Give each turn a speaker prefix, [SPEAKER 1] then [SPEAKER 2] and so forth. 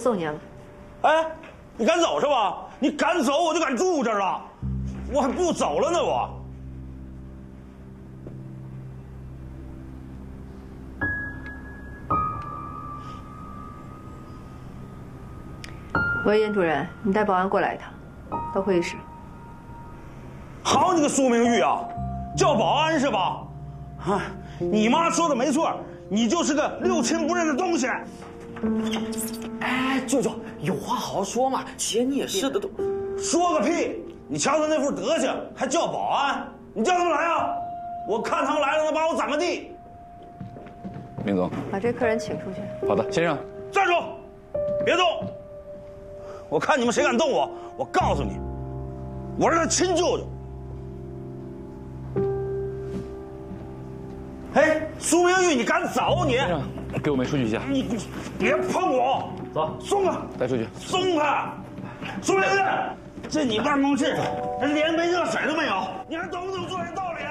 [SPEAKER 1] 送您了。
[SPEAKER 2] 哎，你敢走是吧？你敢走我就敢住这儿了，我还不走了呢我。
[SPEAKER 1] 喂，严主任，你带保安过来一趟，到会议室。
[SPEAKER 2] 好你个苏明玉啊，叫保安是吧？啊，你妈说的没错，你就是个六亲不认的东西。
[SPEAKER 3] 哎，舅舅，有话好好说嘛，姐你也是的都。
[SPEAKER 2] 说个屁！你瞧他那副德行，还叫保安？你叫他们来啊！我看他们来了能把我怎么地？
[SPEAKER 4] 林总，
[SPEAKER 1] 把这客人请出去。
[SPEAKER 4] 好的，先生。
[SPEAKER 2] 站住！别动！我看你们谁敢动我，我告诉你，我是他亲舅舅。哎，苏明玉，你敢走你？
[SPEAKER 4] 先生，给我们出去一下。
[SPEAKER 2] 你别碰我！
[SPEAKER 4] 走，
[SPEAKER 2] 松开！
[SPEAKER 4] 带出去。
[SPEAKER 2] 松开！苏明玉，这你办公室连杯热水都没有，你还懂不懂做人道理？